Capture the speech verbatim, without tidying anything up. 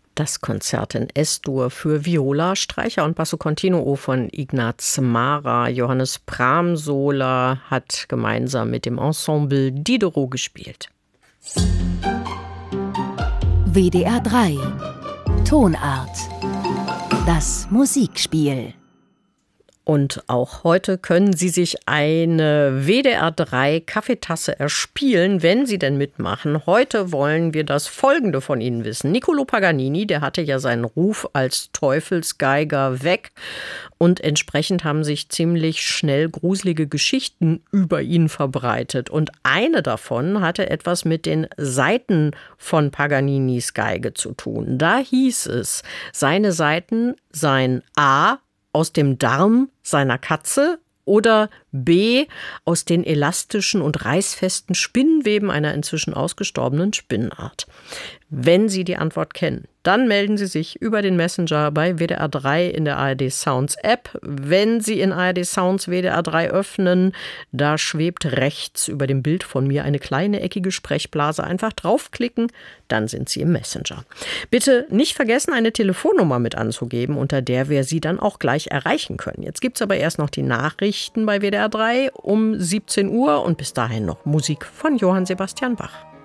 Das Konzert in S-Dur für Viola, Streicher und Basso Continuo von Ignaz Mara. Johannes Pramsola hat gemeinsam mit dem Ensemble Diderot gespielt. W D R drei Tonart. Das Musikspiel. Und auch heute können Sie sich eine W D R drei Kaffeetasse erspielen, wenn Sie denn mitmachen. Heute wollen wir das Folgende von Ihnen wissen. Niccolò Paganini, der hatte ja seinen Ruf als Teufelsgeiger weg. Und entsprechend haben sich ziemlich schnell gruselige Geschichten über ihn verbreitet. Und eine davon hatte etwas mit den Saiten von Paganinis Geige zu tun. Da hieß es, seine Saiten seien A, aus dem Darm seiner Katze oder B, aus den elastischen und reißfesten Spinnweben einer inzwischen ausgestorbenen Spinnenart. Wenn Sie die Antwort kennen, dann melden Sie sich über den Messenger bei W D R drei in der A R D Sounds App. Wenn Sie in A R D Sounds W D R drei öffnen, da schwebt rechts über dem Bild von mir eine kleine eckige Sprechblase. Einfach draufklicken, dann sind Sie im Messenger. Bitte nicht vergessen, eine Telefonnummer mit anzugeben, unter der wir Sie dann auch gleich erreichen können. Jetzt gibt es aber erst noch die Nachrichten bei W D R drei um siebzehn Uhr und bis dahin noch Musik von Johann Sebastian Bach.